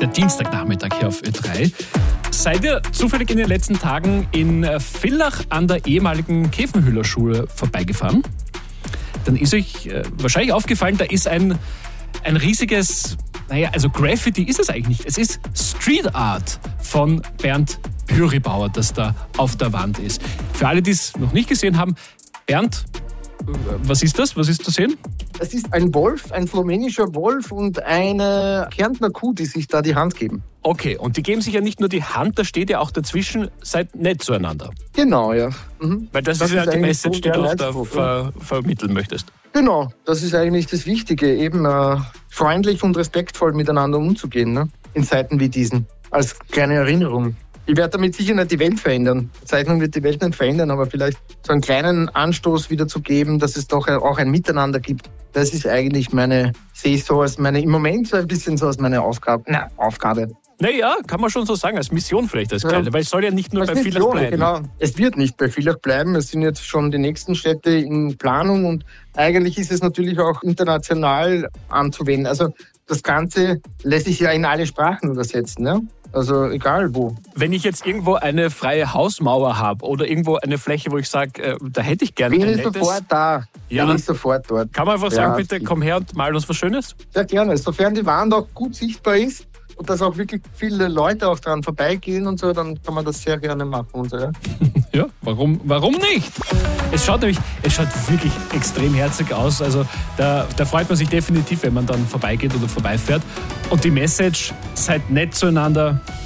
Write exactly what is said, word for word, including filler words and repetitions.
der Dienstagnachmittag hier auf Ö drei. Seid ihr zufällig in den letzten Tagen in Villach an der ehemaligen Käfenhüller-Schule vorbeigefahren? Dann ist euch äh, wahrscheinlich aufgefallen, da ist ein, ein riesiges, naja, also Graffiti ist es eigentlich nicht. Es ist Street Art von Bernd Püribauer, das da auf der Wand ist. Für alle, die es noch nicht gesehen haben, Bernd, was ist das? Was ist zu sehen? Es ist ein Wolf, ein slowenischer Wolf und eine Kärntner Kuh, die sich da die Hand geben. Okay, und die geben sich ja nicht nur die Hand, da steht ja auch dazwischen, seid nett zueinander. Genau, ja. Mhm. Weil das, das ist ja die Message, die du da ver- vermitteln möchtest. Genau, das ist eigentlich das Wichtige, eben äh, freundlich und respektvoll miteinander umzugehen, ne? In Zeiten wie diesen, als kleine Erinnerung. Ich werde damit sicher nicht die Welt verändern. Die Zeichnung wird die Welt nicht verändern, aber vielleicht so einen kleinen Anstoß wieder zu geben, dass es doch auch ein Miteinander gibt. Das ist eigentlich meine, sehe ich so als meine, im Moment so ein bisschen so als meine Aufgabe. Na, Aufgabe. Naja, kann man schon so sagen, als Mission vielleicht, als kleine, ja. Weil es soll ja nicht nur als bei Villach bleiben. Genau, es wird nicht bei Villach bleiben, es sind jetzt schon die nächsten Städte in Planung und eigentlich ist es natürlich auch international anzuwenden. Also das Ganze lässt sich ja in alle Sprachen übersetzen, ne? Also egal wo. Wenn ich jetzt irgendwo eine freie Hausmauer habe oder irgendwo eine Fläche, wo ich sage, äh, da hätte ich gerne Bin ein ich sofort da. Ja. Bin ich sofort dort. Kann man einfach sagen, ja, bitte komm her und mal uns was Schönes? Sehr gerne. Sofern die Wand auch gut sichtbar ist und dass auch wirklich viele Leute auch dran vorbeigehen und so, dann kann man das sehr gerne machen. Und so, ja. Ja, warum, warum nicht? Es schaut nämlich, es schaut wirklich extrem herzig aus. Also da, da freut man sich definitiv, wenn man dann vorbeigeht oder vorbeifährt. Und die Message, seid nett zueinander,